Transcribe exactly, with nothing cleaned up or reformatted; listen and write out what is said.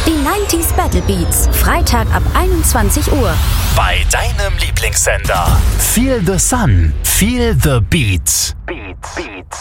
Die neunziger Battle Beats. Freitag ab einundzwanzig Uhr. Bei deinem Lieblingssender. Feel the Sun. Feel the Beats. Beats. Beats.